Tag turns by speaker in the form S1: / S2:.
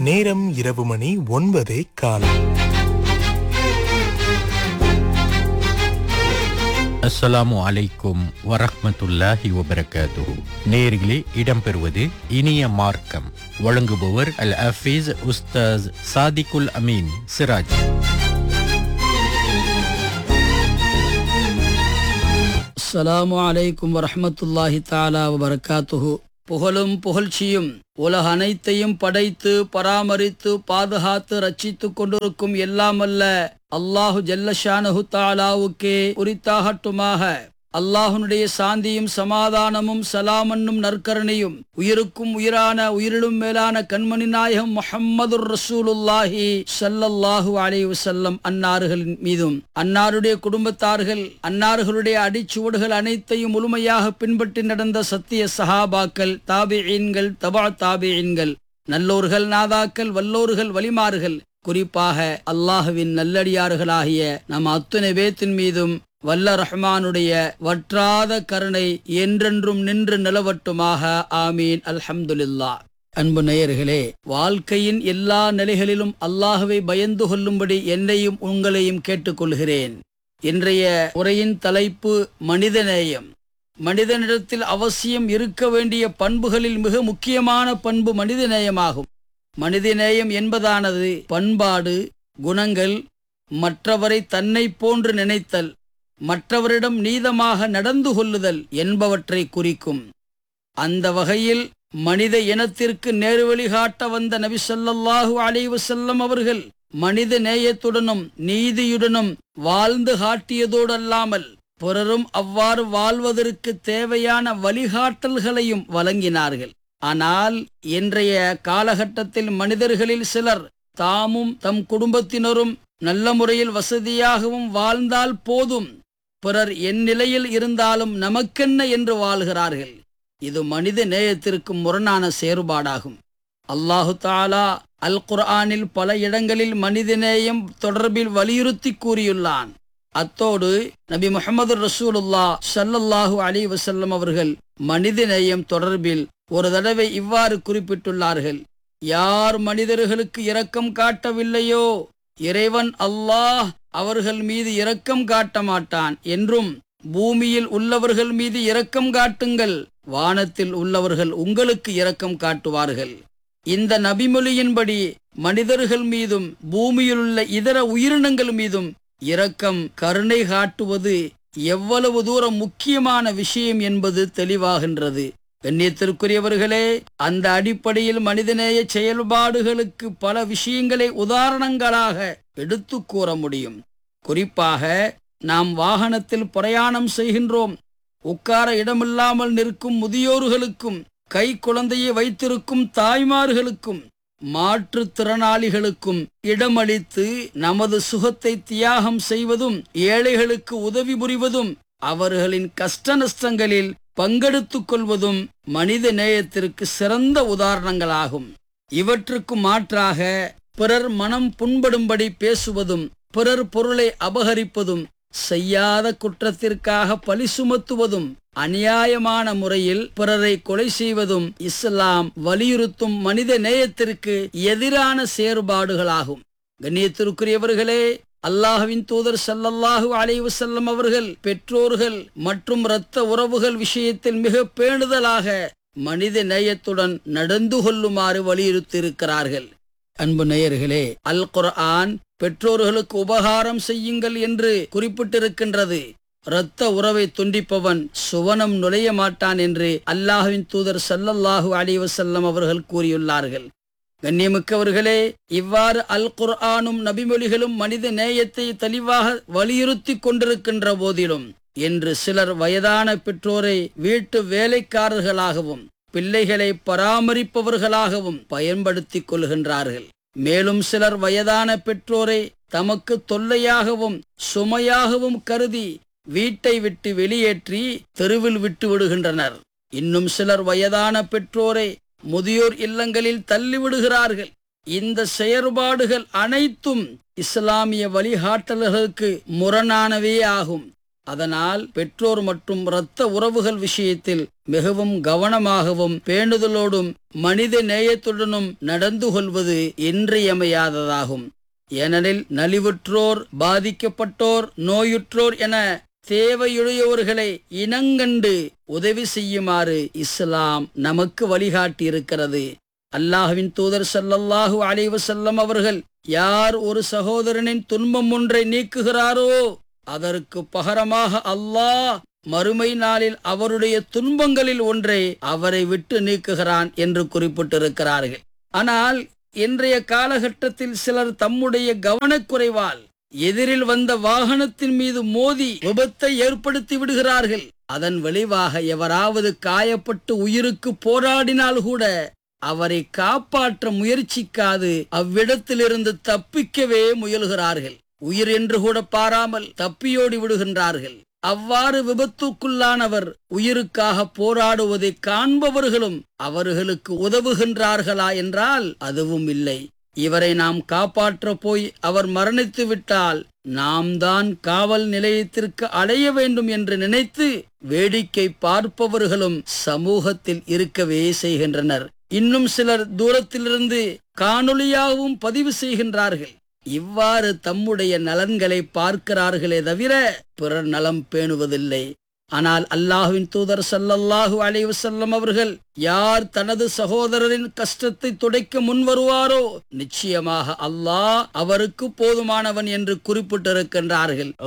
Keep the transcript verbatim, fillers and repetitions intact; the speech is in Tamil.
S1: நேரம் இரவு மணி ஒன்பதே காலம்.
S2: அஸ்ஸலாமு அலைக்கும் வரஹ்மத்துல்லாஹி வபரகாத்துஹு. நேயர்களே, இடம்பெறுவது இனிய மார்க்கம். வழங்குபவர் அல் ஹஃபீஸ் உஸ்தாஸ் சாதிகுல் அமீன் சிராஜ்.
S3: அஸ்ஸலாமு அலைக்கும் வரஹ்மத்துல்லாஹி தஆலா வபரகாத்துஹு. புகழும் புகழ்ச்சியும் உலக அனைத்தையும் படைத்து பராமரித்து பாதுகாத்து ரட்சித்துக் கொண்டிருக்கும் எல்லாமல்ல அல்லாஹு ஜல்ல ஷானஹு தஆலாவுக்கே உரித்தாகட்டுமாக. அல்லாஹுனுடைய சாந்தியும் சமாதானமும் சலாமன்னும் நற்கரணையும் உயிருக்கும் உயிரான உயிரிலும் மேலான கண்மணி நாயகம் முஹம்மதுர் ரசூலுல்லாஹி ஸல்லல்லாஹு அலைஹி வஸல்லம் அன்னார்களின் மீதும், அன்னாருடைய குடும்பத்தார்கள், அன்னார்களுடைய அடிச்சுவடுகள் அனைத்தையும் முழுமையாக பின்பற்றி நடந்த சத்திய சஹாபாக்கள், தாபிஈன்கள், தபா தாபிஈன்கள், நல்லோர்கள், நாதாக்கள், வல்லோர்கள், வலிமார்கள், குறிப்பாக அல்லாஹுவின் நல்லடியார்களாகிய நம் அத்துணை பேத்தின் மீதும் வல்ல ரஹ்மானுடைய வற்றாத கருணை என்றென்றும் நின்று நிலவட்டுமாக. ஆமீன். அல்ஹம்துலில்லாஹ். அன்பு நேயர்களே, வாழ்க்கையின் எல்லா நிலைகளிலும் அல்லாஹுவை பயந்து கொள்ளும்படி என்னையும் உங்களையும் கேட்டுக்கொள்கிறேன். இன்றைய உரையின் தலைப்பு மனிதநேயம். மனிதனிடத்தில் அவசியம் இருக்க வேண்டிய பண்புகளில் மிக முக்கியமான பண்பு மனிதநேயமாகும். மனிதநேயம் என்பதானது பண்பாடு, குணங்கள், மற்றவரை தன்னை போன்று நினைத்தல், மற்றவரிடம் நீதமாக நடந்து கொள்ளுதல் என்பவற்றை குறிக்கும். அந்த வகையில் மனித இனத்திற்கு நேர்வழி காட்ட வந்த நபி ஸல்லல்லாஹு அலைஹி வஸல்லம் அவர்கள் மனித நேயத்துடனும் நீதியுடனும் வாழ்ந்து காட்டியதோடல்லாமல் பிறரும் அவ்வாறு வாழ்வதற்கு தேவையான வழிகாட்டல்களையும் வழங்கினார்கள். ஆனால் இன்றைய காலகட்டத்தில் மனிதர்களில் சிலர் தாமும் தம் குடும்பத்தினரும் நல்ல முறையில் வசதியாகவும் வாழ்ந்தால் போதும், பிறர் என் நிலையில் இருந்தாலும் நமக்கென்ன என்று வாழ்கிறார்கள். இது மனித நேயத்திற்கு முரணான செயற்பாடாகும். அல்லாஹு தஆலா அல் குர்ஆனில் பல இடங்களில் மனிதநேயம் தொடர்பில் வலியுறுத்தி கூறியுள்ளான். அத்தோடு நபி முஹம்மது ரசூலுல்லாஹ் ஸல்லல்லாஹு அலைஹி வஸல்லம் அவர்கள் மனிதநேயம் தொடர்பில் ஒரு தடவை இவ்வாறு குறிப்பிட்டுள்ளார்கள்: யார் மனிதர்களுக்கு இரக்கம் காட்டவில்லையோ இறைவன் அல்லாஹ் அவர்கள் மீது இரக்கம் காட்ட மாட்டான் என்றும், பூமியில் உள்ளவர்கள் மீது இரக்கம் காட்டுங்கள், வானத்தில் உள்ளவர்கள் உங்களுக்கு இரக்கம் காட்டுவார்கள். இந்த நபிமொழியின்படி மனிதர்கள் மீதும் பூமியில் உள்ள இதர உயிரினங்கள் மீதும் இரக்கம், கருணை காட்டுவது எவ்வளவு தூரம் முக்கியமான விஷயம் என்பது தெளிவாகின்றது. கண்ணியத்திற்குரியவர்களே, அந்த அடிப்படையில் மனிதநேய செயல்பாடுகளுக்கு பல விஷயங்களை உதாரணங்களாக எடுத்து கூற முடியும். குறிப்பாக நாம் வாகனத்தில் பிரயாணம் செய்கின்றோம். உட்கார இடமில்லாமல் நிற்கும் முதியோர்களுக்கும், கை குழந்தையை வைத்திருக்கும் தாய்மார்களுக்கும், மாற்றுத்திறனாளிகளுக்கும் இடமளித்து நமது சுகத்தை தியாகம் செய்வதும், ஏழைகளுக்கு உதவி புரிவதும், அவர்களின் கஷ்ட நஷ்டங்களில் பங்கெடுத்துக் கொள்வதும் மனித நேயத்திற்கு சிறந்த உதாரணங்களாகும். இவற்றுக்கு மாற்றாக பிறர் மனம் புண்படும்படி பேசுவதும், பிறர் பொருளை அபகரிப்பதும், செய்யாத குற்றத்திற்காக பழி சுமத்துவதும், அநியாயமான முறையில் பிறரை கொலை செய்வதும் இஸ்லாம் வலியுறுத்தும் மனித நேயத்திற்கு எதிரான செயற்பாடுகளாகும். கண்ணியத்திற்குரியவர்களே, அல்லாஹ்வின் தூதர் ஸல்லல்லாஹு அலைஹி வஸல்லம் அவர்கள் பெற்றோர்கள் மற்றும் இரத்த உறவுகள் விஷயத்தில் மிக பேணுதலாக மனித நேயத்துடன் நடந்து கொள்ளுமாறு வலியுறுத்தியிருக்கிறார்கள். அன்பு நேயர்களே, அல் குர்ஆன் பெற்றோர்களுக்கு உபகாரம் செய்யுங்கள் என்று குறிப்பிட்டிருக்கின்றது. இரத்த உறவை துண்டிப்பவன் சுவனம் நுழைய மாட்டான் என்று அல்லாஹ்வின் தூதர் ஸல்லல்லாஹு அலைஹி வஸல்லம் அவர்கள் கூறியுள்ளார்கள். கண்ணியமிக்கவர்களே, இவ்வாறு அல் குர்ஆனும் நபிமொழிகளும் மனித நேயத்தை தெளிவாக வலியுறுத்தி கொண்டிருக்கின்ற போதிலும், இன்று சிலர் வயதான பெற்றோரை வீட்டு வேலைக்காரர்களாகவும் பிள்ளைகளை பராமரிப்பவர்களாகவும் பயன்படுத்திக் கொள்கின்றார்கள். மேலும் சிலர் வயதான பெற்றோரை தமக்கு தொல்லையாகவும் சுமையாகவும் கருதி வீட்டை விட்டு வெளியேற்றி தெருவில் விட்டு விடுகின்றனர். இன்னும் சிலர் வயதான பெற்றோரை முதியோர் இல்லங்களில் தள்ளிவிடுகிறார்கள். இந்த செயற்பாடுகள் அனைத்தும் இஸ்லாமிய வழிகாட்டல்களுக்கு முரணானவே ஆகும். அதனால் பெற்றோர் மற்றும் இரத்த உறவுகள் விஷயத்தில் மிகவும் கவனமாகவும் பேணுதலோடும் மனித நேயத்துடனும் நடந்து கொள்வது இன்றியமையாததாகும். ஏனெனில் நலிவுற்றோர், பாதிக்கப்பட்டோர், நோயுற்றோர் என தேவையுடையவர்களை இனங்கண்டு உதவி செய்யுமாறு இஸ்லாம் நமக்கு வழிகாட்டி இருக்கிறது. அல்லாஹ்வின் தூதர் ஸல்லல்லாஹு அலைஹி வஸல்லம் அவர்கள், யார் ஒரு சகோதரனின் துன்பம் ஒன்றை நீக்குகிறாரோ அதற்கு பகரமாக அல்லாஹ் மறுமை நாளில் அவருடைய துன்பங்களில் ஒன்றை அவரை விட்டு நீக்குகிறான் என்று குறிப்பிட்டிருக்கிறார்கள். ஆனால் இன்றைய காலகட்டத்தில் சிலர் தம்முடைய கவனக்குறைவால் எதிரில் வந்த வாகனத்தின் மீது மோதி விபத்தை ஏற்படுத்தி விடுகிறார்கள். அதன் விளைவாக எவராவது காயப்பட்டு உயிருக்கு போராடினால் கூட அவரை காப்பாற்ற முயற்சிக்காது அவ்விடத்திலிருந்து தப்பிக்கவே முயல்கிறார்கள். உயிர் என்று கூட பாராமல் தப்பியோடி விடுகின்றார்கள். அவ்வாறு விபத்துக்குள்ளானவர் உயிருக்காக போராடுவதை காண்பவர்களும் அவர்களுக்கு உதவுகின்றார்களா என்றால் அதுவும் இல்லை. இவரை நாம் காப்பாற்ற போய் அவர் மரணித்து விட்டால் நாம் தான் காவல் நிலையத்திற்கு அடைய வேண்டும் என்று நினைத்து வேடிக்கை பார்ப்பவர்களும் சமூகத்தில் இருக்கவே செய்கின்றனர். இன்னும் சிலர் தூரத்திலிருந்து காணொளியாகவும் பதிவு செய்கின்றார்கள். இவ்வாறு தம்முடைய நலன்களை பார்க்கிறார்களே தவிர பிறர் நலம் பேணுவதில்லை. ஆனால் அல்லாஹ்வின் தூதர் ஸல்லல்லாஹு அலைஹி வஸல்லம் அவர்கள், யார் தனது சகோதரரின் கஷ்டத்தை துடைக்க முன்வருவாரோ நிச்சயமாக அல்லாஹ் அவருக்கு போதுமானவன் என்று குறிப்பிட்டிருக்கின்றார்கள்.